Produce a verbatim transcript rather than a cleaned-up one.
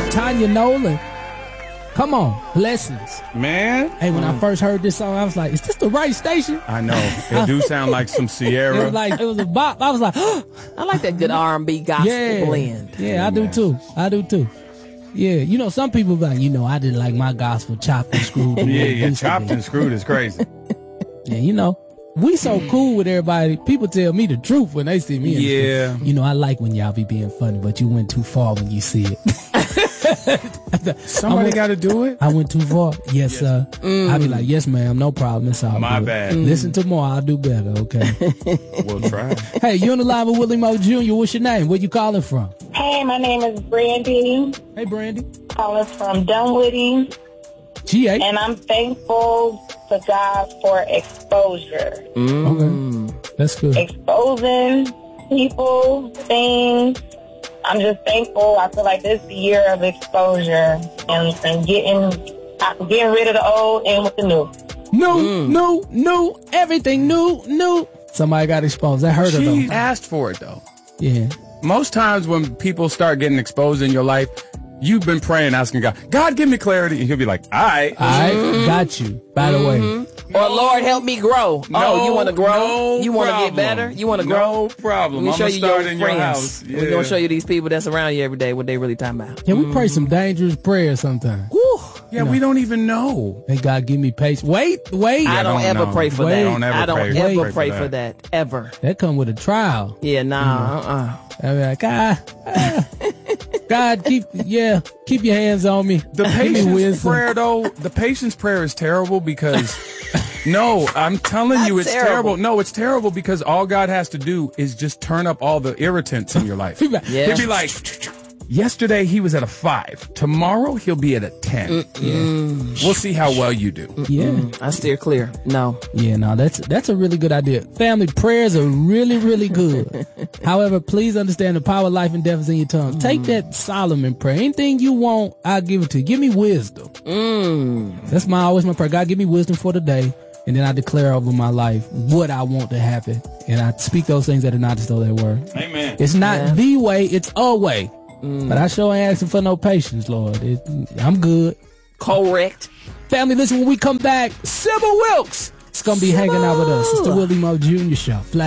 Tanya Nolan. Come on, Blessings. Man. Hey, when mm. I first heard this song, I was like, is this the right station? I know. It do sound like some Sierra. It was like, it was a bop. I was like, oh. I like that good R and B gospel yeah. blend. Yeah, I do too. I do too. Yeah, you know, some people be like, you know, I didn't like my gospel chopped and screwed. yeah, yeah, chopped and screwed is crazy. Yeah, you know, we so cool with everybody. People tell me the truth when they see me. In yeah. the you know, I like when y'all be being funny, but you went too far when you see it. Somebody got to do it. I went too far. Yes, yes. sir. Mm. I be like, yes, ma'am, no problem. It's all My good. bad. Mm. Listen to more. I'll do better, okay? We'll try. Hey, you're on the line with Willie Moe Junior What's your name? Where you calling from? Hey, my name is Brandy. Hey, Brandy. Calling from Dunwoody. G A. And I'm thankful to God for exposure. Mm. Okay. That's good. Exposing people, things. I'm just thankful. I feel like this is the year of exposure and, and getting getting rid of the old and with the new. New, mm. new, new, everything new, new. Somebody got exposed. I heard of them. She asked for it, though. Yeah. Most times when people start getting exposed in your life, you've been praying, asking God, God, give me clarity. And he'll be like, all right. I mm-hmm. got you, by the way. Mm-hmm. Or, Lord, help me grow. No, oh, you want to grow? No you want to problem. get better? You want to grow? No problem. Let me show I'm you start your in friends. your house. Yeah. We're going to show you these people that's around you every day, what they really talking about. Can we pray some dangerous prayers sometimes? Woo. Yeah, no. we don't even know. Hey, God, give me patience. Wait, wait. I don't, don't ever know. pray for wait. that. Don't ever I don't pray, ever pray, pray for, for that. that. Ever. That come with a trial. Yeah, nah. Mm-hmm. Uh-uh. I be like, ah, ah. God, keep, yeah, keep your hands on me. The patience prayer, though, the patience prayer is terrible because, no, I'm telling you, it's terrible. terrible. No, it's terrible because all God has to do is just turn up all the irritants in your life. yeah. He'll be like, yesterday he was at a five. Tomorrow he'll be at a ten. Mm-mm. Yeah. We'll see how well you do. Yeah. Mm-mm. I steer clear. No. Yeah, no, that's that's a really good idea. Family, prayers are really, really good. However, please understand the power of life and death is in your tongue. Mm. Take that Solomon prayer. Anything you want, I'll give it to you. Give me wisdom. Mm. That's my always my prayer. God, give me wisdom for the day. And then I declare over my life what I want to happen. And I speak those things that are not as though they were. Amen. It's not yeah. the way, it's a way. Mm. But I sure ain't asking for no patience, Lord. It, I'm good. Correct. Family, listen, when we come back, Sybil Wilkes is going to be Sybil. hanging out with us. It's the Willie Moe Junior Show. Flash